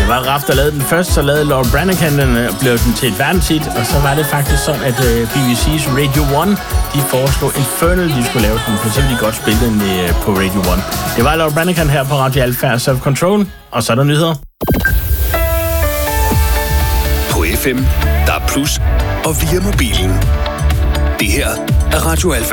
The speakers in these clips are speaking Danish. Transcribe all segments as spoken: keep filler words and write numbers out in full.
var Raf, der lavede den først, så lavede Laura Branigan den, og blev den til et verdenshit, og så var det faktisk sådan, at uh, B B C's Radio One, de foreslog Infernal, de skulle lave den, for så ville de godt spille den uh, på Radio One. Det var Laura Branigan her på Radio Alfa Self Control, og så er der nyheder. På F M, der er plus, og via mobilen. Det her er Radio Alfa.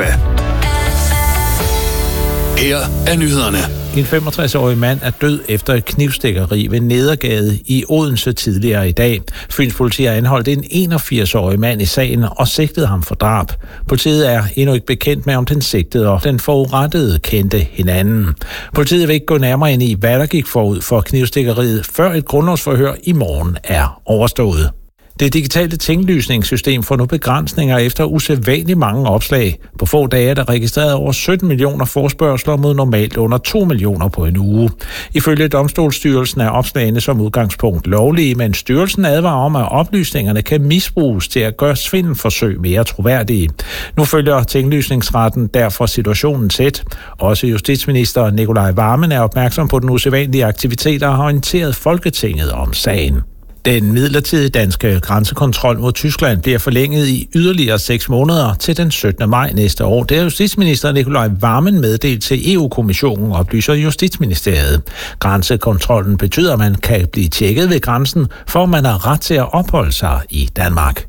Her er nyhederne. En femogtres-årig mand er død efter et knivstikkeri ved Nedergade i Odense tidligere i dag. Fyns politi har anholdt en enogfirs-årig mand i sagen og sigtede ham for drab. Politiet er endnu ikke bekendt med, om den sigtede og den forurettede kendte hinanden. Politiet vil ikke gå nærmere ind i, hvad der gik forud for knivstikkeriet, før et grundlovsforhør i morgen er overstået. Det digitale tinglysningssystem får nu begrænsninger efter usædvanligt mange opslag. På få dage er der registreret over sytten millioner forespørgsler mod normalt under to millioner på en uge. Ifølge Domstolsstyrelsen er opslagene som udgangspunkt lovlige, men styrelsen advarer om, at oplysningerne kan misbruges til at gøre svindelforsøg mere troværdige. Nu følger tinglysningsretten derfor situationen tæt. Også justitsminister Nicolai Wammen er opmærksom på den usædvanlige aktivitet og har orienteret Folketinget om sagen. Den midlertidige danske grænsekontrol mod Tyskland bliver forlænget i yderligere seks måneder til den syttende maj næste år. Det er justitsminister Nicolai Wammen meddelt til E U-kommissionen, oplyser Justitsministeriet. Grænsekontrollen betyder, at man kan blive tjekket ved grænsen, for man har ret til at opholde sig i Danmark.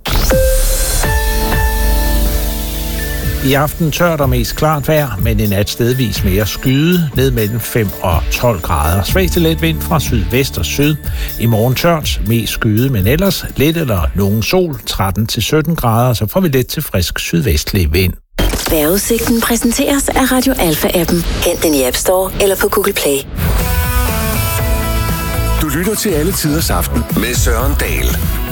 I aften tørt og mest klart vejr, men i nat stedvis mere skyde, ned mellem fem og tolv grader. Svag til let vind fra sydvest og syd. I morgen tørt, mest skyde, men ellers lidt eller nogen sol, tretten til sytten grader, så får vi lidt til frisk sydvestlig vind. Vejrudsigten præsenteres af Radio Alfa-appen. Hent den i App Store eller på Google Play. Du lytter til Alle Tiders Aften med Søren Dahl.